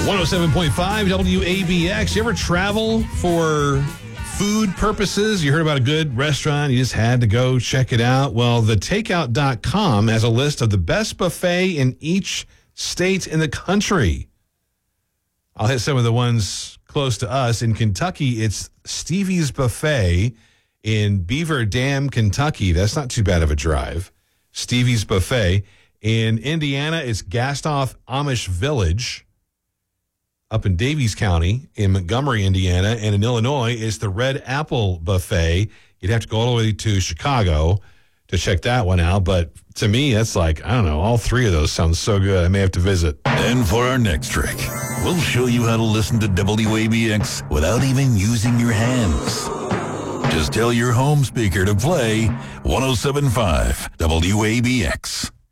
107.5 WABX. You ever travel for food purposes? You heard about a good restaurant, you just had to go check it out. Well, the takeout.com has a list of the best buffet in each state in the country. I'll hit some of the ones close to us. In Kentucky, it's Stevie's Buffet in Beaver Dam, Kentucky. That's not too bad of a drive. Stevie's Buffet. In Indiana, it's Gastoff Amish Village up in Davies County in Montgomery, Indiana. And in Illinois, it's the Red Apple Buffet. You'd have to go all the way to Chicago to check that one out. But to me, that's like, I don't know, all three of those sound so good. I may have to visit. And for our next trick, we'll show you how to listen to WABX without even using your hands. Just tell your home speaker to play 107.5 WABX.